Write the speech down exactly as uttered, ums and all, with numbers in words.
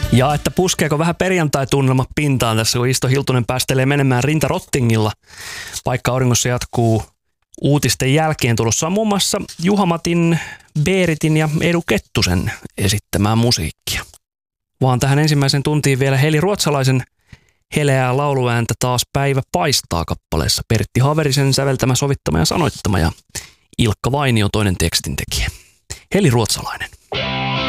Ja että puskeeko vähän perjantai-tunnelma pintaan tässä, kun Isto Hiltunen päästelee menemään rintarottingilla. Vaikka auringossa jatkuu uutisten jälkeen, tulossa on muun muassa Juha-Matin, Beeritin ja Edu Kettusen esittämää musiikkia. Vaan tähän ensimmäisen tuntiin vielä Heli Ruotsalaisen heleää lauluääntä Taas päivä paistaa -kappaleessa. Pertti Haverisen säveltämä, sovittama ja sanoittama ja Ilkka Vainio toinen tekstintekijä. Heli Ruotsalainen.